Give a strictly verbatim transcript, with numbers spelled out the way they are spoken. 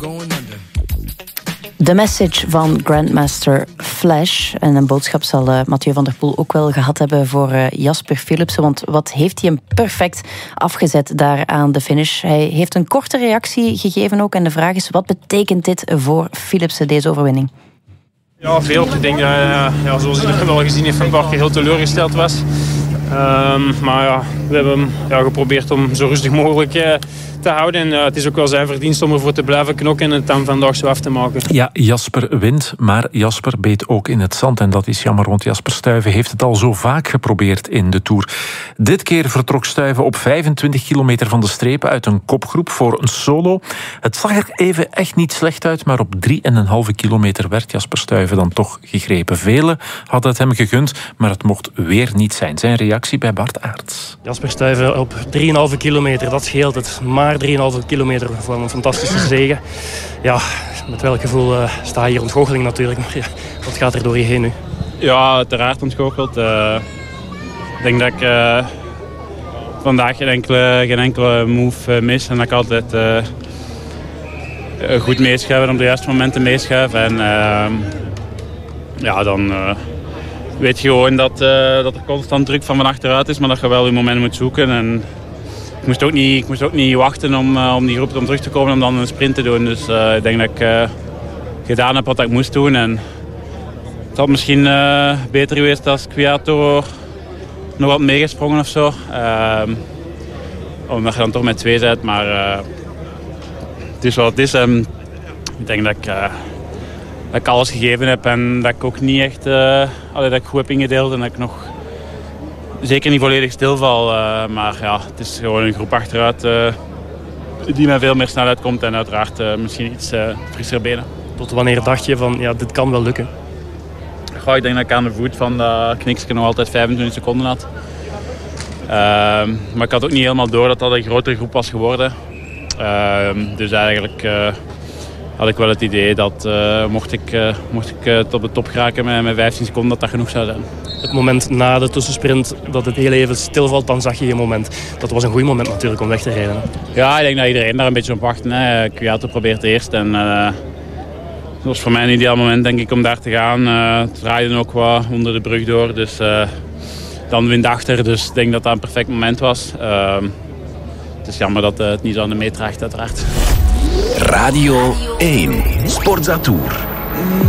De message van Grandmaster Flash. En een boodschap zal uh, Mathieu van der Poel ook wel gehad hebben voor uh, Jasper Philipsen. Want wat heeft hij hem perfect afgezet daar aan de finish. Hij heeft een korte reactie gegeven ook. En de vraag is, wat betekent dit voor Philipsen, deze overwinning? Ja, veel. Ik denk dat uh, ja, zoals iedereen wel gezien heeft, van een paar keer heel teleurgesteld was. Um, maar ja, we hebben hem ja, geprobeerd om zo rustig mogelijk uh, te houden. En uh, het is ook wel zijn verdienst om ervoor te blijven knokken en het dan vandaag zo af te maken. Ja, Jasper wint, maar Jasper beet ook in het zand. En dat is jammer, want Jasper Stuyven heeft het al zo vaak geprobeerd in de Tour. Dit keer vertrok Stuyven op vijfentwintig kilometer van de streep uit een kopgroep voor een solo. Het zag er even echt niet slecht uit, maar op drie en een halve kilometer werd Jasper Stuyven dan toch gegrepen. Velen hadden het hem gegund, maar het mocht weer niet zijn. Zijn reactie bij Bart Aerts. Jasper Stuyven op drie en een halve kilometer, dat scheelt het. Maar drie en een halve kilometer van een fantastische zege. Ja, met welk gevoel uh, sta je hier? Ontgoocheling natuurlijk, maar ja, wat gaat er door je heen nu? Ja, uiteraard ontgoocheld. Uh, ik denk dat ik uh, vandaag geen enkele, geen enkele move uh, mis en dat ik altijd uh, goed meeschuiven, op de juiste momenten meeschuiven. En uh, ja, dan uh, weet je gewoon dat, uh, dat er constant druk van van achteruit is, maar dat je wel je moment moet zoeken. En ik moest ook niet, ik moest ook niet wachten om, uh, om die groep om terug te komen om dan een sprint te doen. Dus uh, ik denk dat ik uh, gedaan heb wat ik moest doen. En het had misschien uh, beter geweest als Kwiato nog wat meegesprongen of zo. Uh, omdat je dan toch met twee bent. Maar uh, het is wat het is. Um, ik denk dat ik, uh, dat ik alles gegeven heb en dat ik ook niet echt uh, allee, dat ik goed heb ingedeeld en dat ik nog zeker niet volledig stilval. Uh, maar ja, het is gewoon een groep achteruit uh, die met veel meer snelheid komt en uiteraard uh, misschien iets uh, frissere benen. Tot wanneer dacht je van, ja, dit kan wel lukken? Goh, ik denk dat ik aan de voet van dat kniksje nog altijd vijfentwintig seconden had. Uh, maar ik had ook niet helemaal door dat dat een grotere groep was geworden. Uh, dus eigenlijk uh, had ik wel het idee dat uh, mocht ik, uh, mocht ik uh, tot de top geraken met, met vijftien seconden, dat dat genoeg zou zijn. Het moment na de tussensprint dat het heel even stilvalt, dan zag je je moment. Dat was een goed moment natuurlijk om weg te rijden. Ja, ik denk dat iedereen daar een beetje op wacht. Kwiato probeert eerst en uh, dat was voor mij een ideaal moment denk ik om daar te gaan. Uh, het draaide ook wat onder de brug door, dus uh, dan wind achter. Dus ik denk dat dat een perfect moment was. Uh, het is jammer dat uh, het niet zo aan de meetraagt uiteraard. Radio één, Sportza Tour.